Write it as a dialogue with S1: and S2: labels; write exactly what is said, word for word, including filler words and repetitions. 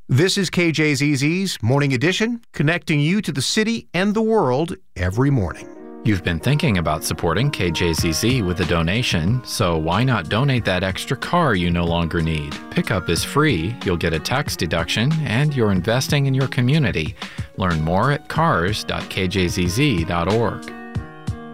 S1: This is K J Z Z's Morning Edition, connecting you to the city and the world every morning.
S2: You've been thinking about supporting K J Z Z with a donation, so why not donate that extra car you no longer need? Pickup is free, you'll get a tax deduction, and you're investing in your community. Learn more at cars dot k j z z dot org.